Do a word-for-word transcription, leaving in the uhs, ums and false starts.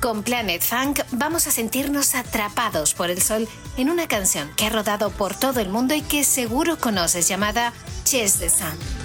Con Planet Funk vamos a sentirnos atrapados por el sol en una canción que ha rodado por todo el mundo y que seguro conoces, llamada Chase the Sun.